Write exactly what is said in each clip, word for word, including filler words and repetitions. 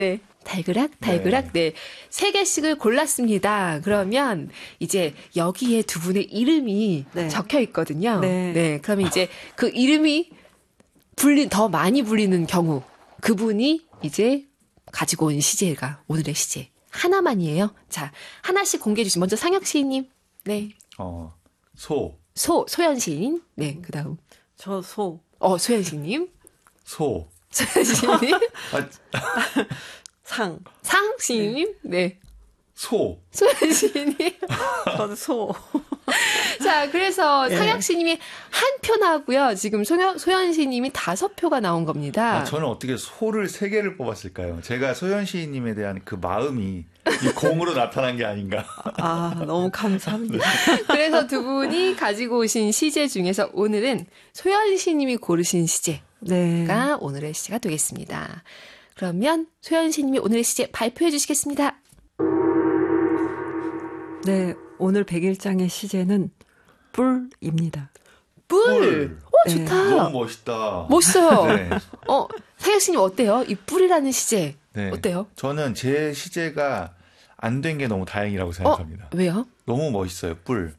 네. 달그락, 달그락, 네. 네. 세 개씩을 골랐습니다. 그러면 이제 여기에 두 분의 이름이 네. 적혀 있거든요. 네. 네. 그러면 이제 그 이름이 불리, 더 많이 불리는 경우, 그분이 이제 가지고 온 시제가 오늘의 시제. 하나만이에요. 자, 하나씩 공개해 주시면 먼저 상혁 시인님. 네. 어, 소. 소, 소연 시인. 네. 그 다음. 저 소. 어, 소연 시인님. 소. 소연 시인님. 상. 상 시인님? 네. 소. 소연 시인님. 저도 소. 자, 그래서 예. 상혁 시님이 한 표 나왔고요. 지금 소연, 소연 시님이 다섯 표가 나온 겁니다. 아, 저는 어떻게 소를 세 개를 뽑았을까요? 제가 소연 시인님에 대한 그 마음이 이 공으로 나타난 게 아닌가. 아, 너무 감사합니다. 그래서 두 분이 가지고 오신 시제 중에서 오늘은 소연 시님이 고르신 시제가 네. 오늘의 시제가 되겠습니다. 그러면 소연 시님이 오늘의 시제 발표해 주시겠습니다. 네, 오늘 백일장의 시제는 뿔입니다. 뿔! 뿔. 어, 좋다. 네. 너무 멋있다. 멋있어요. 네. 어, 상혁 씨님 어때요? 이 뿔이라는 시제 네. 어때요? 저는 제 시제가 안 된 게 너무 다행이라고 생각합니다. 어, 왜요? 너무 멋있어요. 뿔.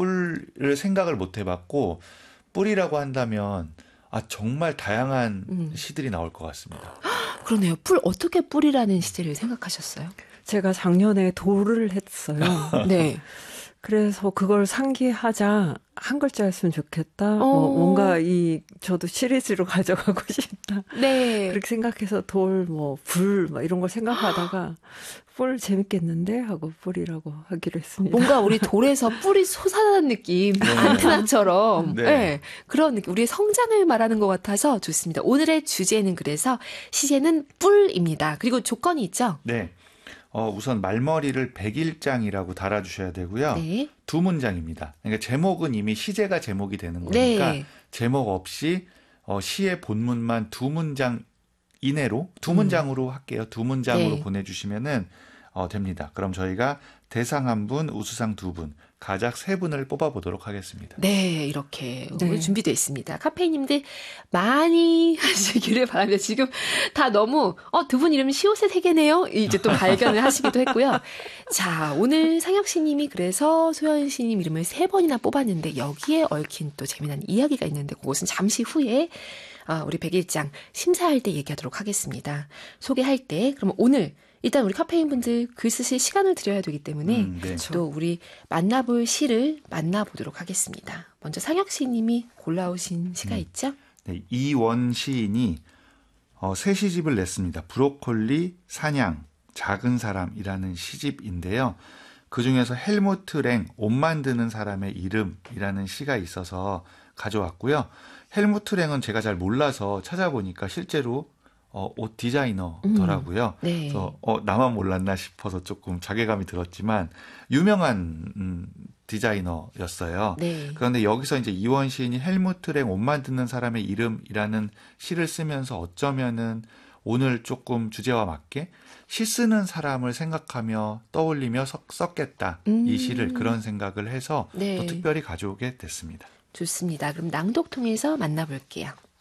뿔을 생각을 못 해봤고 뿔이라고 한다면 아 정말 다양한 음. 시들이 나올 것 같습니다. 그러네요. 뿔 어떻게 뿔이라는 시제를 생각하셨어요? 제가 작년에 도를 했어요. 네. 그래서 그걸 상기하자 한 글자였으면 좋겠다. 뭐 뭔가 이 저도 시리즈로 가져가고 싶다. 네. 그렇게 생각해서 돌, 뭐 불, 뭐 이런 걸 생각하다가 뿔 재밌겠는데 하고 뿔이라고 하기로 했습니다. 뭔가 우리 돌에서 뿔이 솟아나는 느낌, 네. 안테나처럼 네. 네. 그런 느낌. 우리의 성장을 말하는 것 같아서 좋습니다. 오늘의 주제는 그래서 시제는 뿔입니다. 그리고 조건이 있죠? 네. 어, 우선 말머리를 백일장이라고 달아주셔야 되고요. 네. 두 문장입니다. 그러니까 제목은 이미 시제가 제목이 되는 거니까 네. 제목 없이 어, 시의 본문만 두 문장 이내로 두 문장으로 음. 할게요. 두 문장으로 네. 보내주시면은 어, 됩니다. 그럼 저희가 대상 한 분, 우수상 두 분, 가작 세 분을 뽑아보도록 하겠습니다. 네, 이렇게 네. 오늘 준비되어 있습니다. 카페인님들 많이 하시기를 바랍니다. 지금 다 너무 어, 두 분 이름 시옷의 세계네요. 이제 또 발견을 하시기도 했고요. 자, 오늘 상혁 씨님이 그래서 소연 씨님 이름을 세 번이나 뽑았는데 여기에 얽힌 또 재미난 이야기가 있는데 그것은 잠시 후에 어, 우리 백일장 심사할 때 얘기하도록 하겠습니다. 소개할 때 그러면 오늘 일단 우리 카페인 분들 글 쓰실 시간을 드려야 되기 때문에 음, 네. 또 우리 만나볼 시를 만나보도록 하겠습니다. 먼저 상혁 시님이 골라오신 시가 음. 있죠? 네, 이원 시인이 어, 새 시집을 냈습니다. 브로콜리, 사냥, 작은 사람이라는 시집인데요. 그중에서 헬무트 랭, 옷 만드는 사람의 이름이라는 시가 있어서 가져왔고요. 헬무트 랭은 제가 잘 몰라서 찾아보니까 실제로 어, 옷 디자이너더라고요. 음, 네. 그래서 어, 나만 몰랐나 싶어서 조금 자괴감이 들었지만 유명한 음, 디자이너였어요. 네. 그런데 여기서 이제 이원 시인이 헬무트 랭 옷 만드는 사람의 이름이라는 시를 쓰면서 어쩌면은 오늘 조금 주제와 맞게 시 쓰는 사람을 생각하며 떠올리며 써, 썼겠다. 음. 이 시를 그런 생각을 해서 네. 또 특별히 가져오게 됐습니다. 좋습니다. 그럼 낭독 통해서 만나볼게요.